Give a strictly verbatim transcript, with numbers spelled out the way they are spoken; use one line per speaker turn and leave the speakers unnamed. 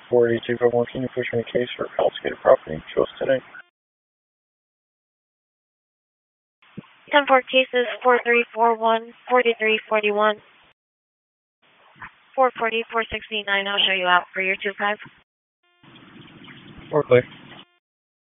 four eight two five one, can you push me a case for confiscated property? Show us today.
ten four cases, four three four one, forty-three forty-one. four forty, four sixty-nine, I'll show you out for your two five.
Four clear.